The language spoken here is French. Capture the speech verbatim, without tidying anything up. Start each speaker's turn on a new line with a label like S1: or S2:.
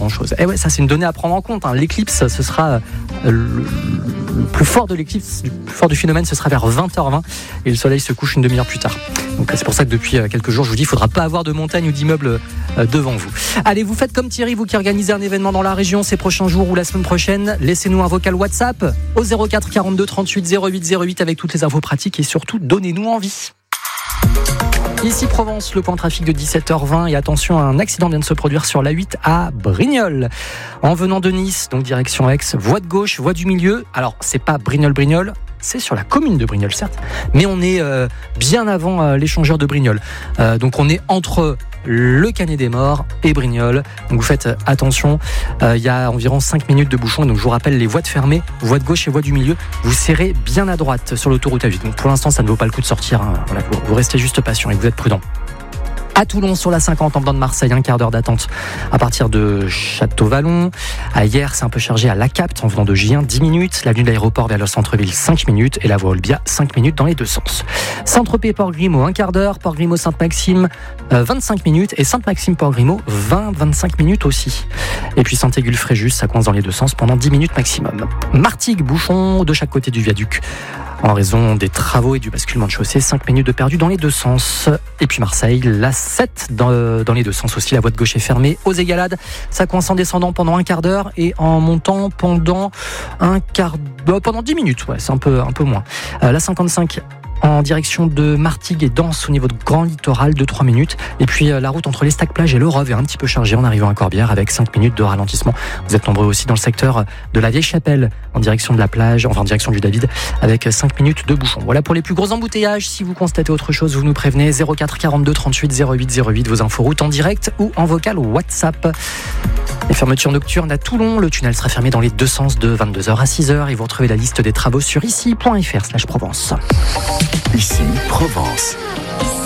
S1: grand-chose. Et ouais, ça c'est une donnée à prendre en compte. Hein. L'éclipse, ce sera le, le plus fort de l'éclipse, le plus fort du phénomène, ce sera vers vingt heures vingt et le soleil se couche une demi-heure plus tard. Donc c'est pour ça que depuis quelques jours, je vous dis, il ne faudra pas avoir de montagne ou d'immeuble devant vous. Allez, vous faites comme Thierry, vous qui organisez un événement dans la région ces prochains jours ou la semaine prochaine. Laissez-nous un vocal WhatsApp au zéro quatre quarante-deux trente-huit zéro huit zéro huit avec toutes les infos pratiques et surtout, donnez-nous envie. Ici Provence, le point trafic de dix-sept heures vingt et attention, un accident vient de se produire sur l'A huit à Brignoles. En venant de Nice, donc direction Aix, voie de gauche, voie du milieu. Alors, c'est pas Brignoles-Brignoles, c'est sur la commune de Brignoles, certes, mais on est euh, bien avant euh, l'échangeur de Brignoles. Euh, donc on est entre le Canet des Morts et Brignoles. Donc vous faites attention, il euh, y a environ cinq minutes de bouchon. Donc je vous rappelle, les voies de fermées, voie de gauche et voie du milieu, vous serrez bien à droite sur l'autoroute A huit. Donc pour l'instant, ça ne vaut pas le coup de sortir. Hein. Voilà, vous, vous restez juste patient et vous êtes prudent. À Toulon, sur la cinquante, en venant de Marseille, un quart d'heure d'attente à partir de Château-Vallon. À hier, c'est un peu chargé à La Capte, en venant de Gien, dix minutes. L'avenue de l'aéroport vers le centre-ville, cinq minutes. Et la voie Olbia, cinq minutes dans les deux sens. Saint-Tropez, Port-Grimaud, un quart d'heure. Port-Grimaud, Sainte-Maxime, euh, vingt-cinq minutes. Et Sainte-Maxime, Port-Grimaud, vingt à vingt-cinq minutes aussi. Et puis Saint-Égule-Fréjus, ça coince dans les deux sens pendant dix minutes maximum. Martigues, bouchon de chaque côté du viaduc. En raison des travaux et du basculement de chaussée, cinq minutes de perdu dans les deux sens. Et puis Marseille, la sept dans, dans les deux sens aussi. La voie de gauche est fermée. Aux Égalades, ça coince en descendant pendant un quart d'heure et en montant pendant un quart d'heure, pendant dix minutes. Ouais, c'est un peu, un peu moins. Euh, la cinquante-cinq en direction de Martigues et Danse au niveau de Grand Littoral de trois minutes. Et puis euh, la route entre l'Estac-Plage et le Rove est un petit peu chargée en arrivant à Corbière avec cinq minutes de ralentissement. Vous êtes nombreux aussi dans le secteur de la Vieille-Chapelle en direction de la plage, enfin en direction du David avec cinq minutes de bouchon. Voilà pour les plus gros embouteillages. Si vous constatez autre chose, vous nous prévenez. Zéro quatre quarante-deux trente-huit zéro huit zéro huit, vos infos route en direct ou en vocal WhatsApp. Les fermetures nocturnes à Toulon, le tunnel sera fermé dans les deux sens de vingt-deux heures à six heures et vous retrouvez la liste des travaux sur ici point f r slash Provence.
S2: Ici Provence.